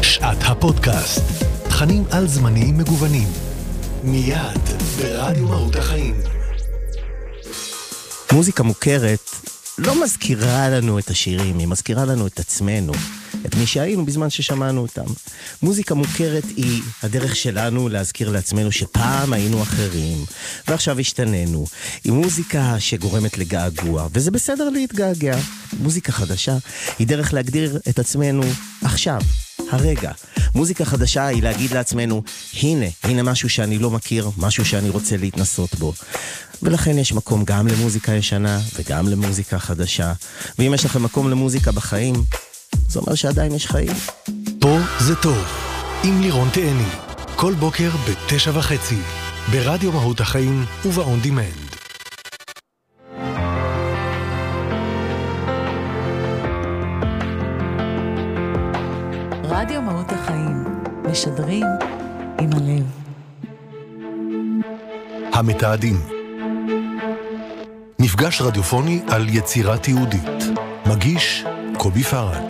שעת הפודקאסט. תכנים על זמנים מגוונים. מיד ברדיו מהות החיים. מוזיקה מוכרת לא מזכירה לנו את השירים, היא מזכירה לנו את עצמנו, את מי שהיינו בזמן ששמענו אותם. מוזיקה מוכרת היא הדרך שלנו להזכיר לעצמנו שפעם היינו אחרים, ועכשיו השתננו. היא מוזיקה שגורמת לגעגוע, וזה בסדר להתגעגע. מוזיקה חדשה היא דרך להגדיר את עצמנו עכשיו, הרגע. מוזיקה חדשה היא להגיד לעצמנו, הנה משהו שאני לא מכיר, משהו שאני רוצה להתנסות בו. ולכן יש מקום גם למוזיקה ישנה וגם למוזיקה חדשה. ואם יש לכם מקום למוזיקה בחיים, זה אומר שעדיין יש חיים. פה זה טוב, עם לירון תאני. כל בוקר ב9:30, ברדיו מהות החיים ובאון דימנד. רדיו מהות החיים, משדרים עם הלב. המתעדים. מפגש רדיופוני על יצירת יהודית. מגיש קובי פרש.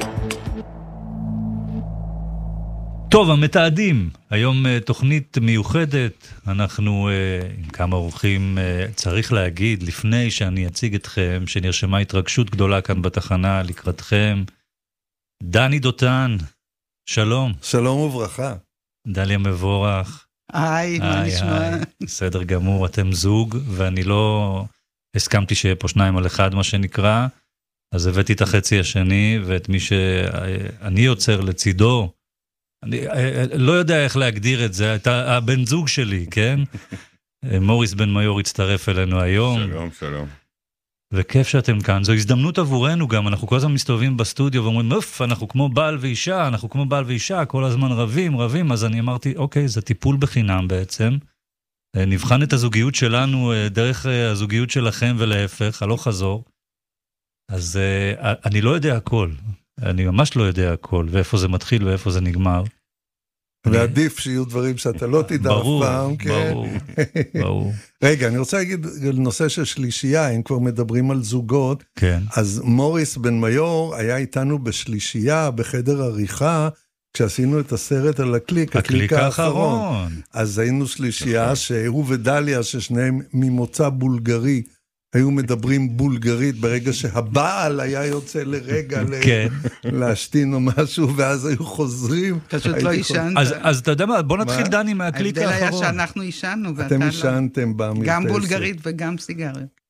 טוב, המתעדים. היום תוכנית מיוחדת. אנחנו עם כמה אורחים, צריך להגיד, לפני שאני אציג אתכם, שנרשמה התרגשות גדולה כאן בתחנה לקראתכם. דני דותן, שלום. שלום וברכה. דליה מבורך. היי, מה נשמע? בסדר גמור, אתם זוג, ואני לא הסכמתי שיהיה פה 2 על 1, מה שנקרא, אז הבאתי את החצי השני, ואת מי שאני יוצר לצידו, אני לא יודע איך להגדיר את זה, את הבן זוג שלי, כן? מוריס בן מיור הצטרף אלינו היום. שלום, שלום. וכיף שאתם כאן, זו הזדמנות עבורנו גם, אנחנו כל הזמן מסתובבים בסטודיו ואומרים, אנחנו כמו בעל ואישה, כל הזמן רבים, אז אני אמרתי, אוקיי, זה טיפול בחינם בעצם, נבחן את הזוגיות שלנו דרך הזוגיות שלכם ולהפך, הלוך חזור, אז אני לא יודע הכל, אני ממש לא יודע הכל, ואיפה זה מתחיל ואיפה זה נגמר. ועדיף שיהיו דברים שאתה לא תדע אף פעם. ברור. רגע, אני רוצה להגיד נושא של שלישייה, אם כבר מדברים על זוגות, אז מוריס בן מיור היה איתנו בשלישייה, בחדר עריכה, כשעשינו את הסרט על הקליק האחרון. אז היינו שלישייה שהוא ודליה, ששניהם ממוצא בולגרי, היו מדברים בולגרית ברגע שהבעל היה יוצא לרגע להשתין או משהו, ואז היו חוזרים. פשוט לא ישנת. אז אתה יודע מה, בוא נתחיל דני מהקליק האחרון. ההבדל היה שאנחנו ישנו. אתם ישנתם במרפסת. גם בולגרית וגם סיגריה.